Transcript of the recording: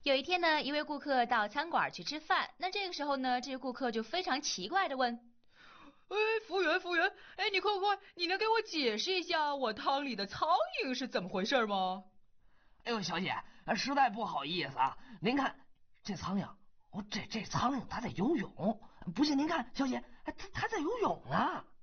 有一天呢，一位顾客到餐馆去吃饭，那这个时候呢，这位顾客就非常奇怪的问： 哎，服务员，服务员，哎，你快，你能给我解释一下我汤里的苍蝇是怎么回事吗？ 哎呦，小姐，实在不好意思啊，您看这苍蝇，这苍蝇它在游泳，不信您看，小姐，它在游泳呢。